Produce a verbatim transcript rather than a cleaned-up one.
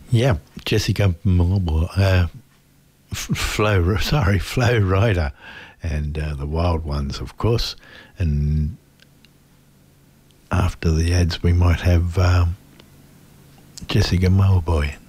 Yeah, Jessica Mulba, uh, F- Flow, sorry, Flow Rider, and uh, the Wild Ones, of course. And after the ads, we might have um, Jessica Mulboy.